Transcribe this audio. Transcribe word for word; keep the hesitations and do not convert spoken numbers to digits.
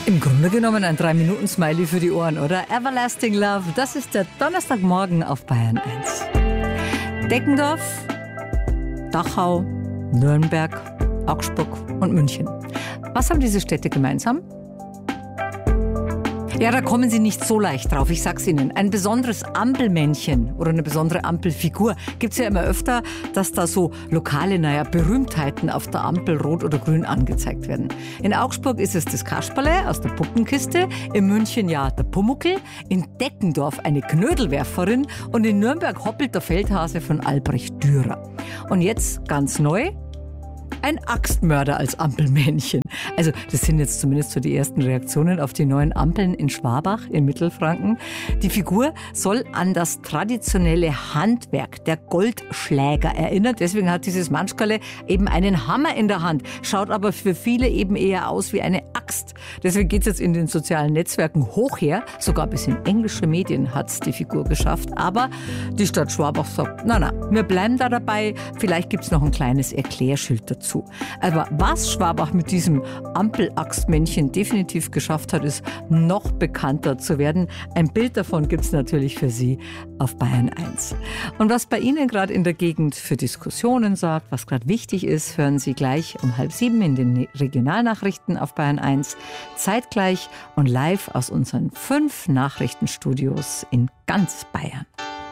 Im Grunde genommen ein drei Minuten Smiley für die Ohren, oder? Everlasting Love, das ist der Donnerstagmorgen auf Bayern eins. Deckendorf, Dachau, Nürnberg, Augsburg und München. Was haben diese Städte gemeinsam? Ja, da kommen Sie nicht so leicht drauf, ich sag's Ihnen. Ein besonderes Ampelmännchen oder eine besondere Ampelfigur gibt's ja immer öfter, dass da so lokale, naja, Berühmtheiten auf der Ampel rot oder grün angezeigt werden. In Augsburg ist es das Kasperle aus der Puppenkiste, in München ja der Pumuckl, in Deckendorf eine Knödelwerferin und in Nürnberg hoppelt der Feldhase von Albrecht Dürer. Und jetzt ganz neu: ein Axtmörder als Ampelmännchen. Also das sind jetzt zumindest so die ersten Reaktionen auf die neuen Ampeln in Schwabach in Mittelfranken. Die Figur soll an das traditionelle Handwerk der Goldschläger erinnern. Deswegen hat dieses Manschkerle eben einen Hammer in der Hand, schaut aber für viele eben eher aus wie eine Axt. Deswegen geht es jetzt in den sozialen Netzwerken hoch her. Sogar bis in englische Medien hat es die Figur geschafft. Aber die Stadt Schwabach sagt, na na, wir bleiben da dabei. Vielleicht gibt es noch ein kleines Erklärschild dazu. Aber was Schwabach mit diesem Ampelaxtmännchen definitiv geschafft hat, ist, noch bekannter zu werden. Ein Bild davon gibt es natürlich für Sie auf Bayern eins. Und was bei Ihnen gerade in der Gegend für Diskussionen sorgt, was gerade wichtig ist, hören Sie gleich um halb sieben in den Regionalnachrichten auf Bayern eins. Zeitgleich und live aus unseren fünf Nachrichtenstudios in ganz Bayern.